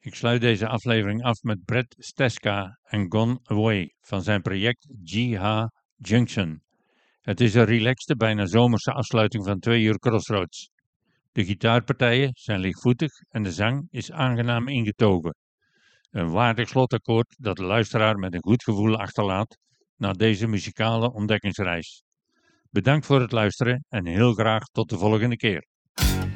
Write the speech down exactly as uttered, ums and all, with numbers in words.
Ik sluit deze aflevering af met Brett Steska en Gone Away van zijn project G H Junction. Het is een relaxte, bijna zomerse afsluiting van twee uur Crossroads. De gitaarpartijen zijn lichtvoetig en de zang is aangenaam ingetogen. Een waardig slotakkoord dat de luisteraar met een goed gevoel achterlaat na deze muzikale ontdekkingsreis. Bedankt voor het luisteren en heel graag tot de volgende keer.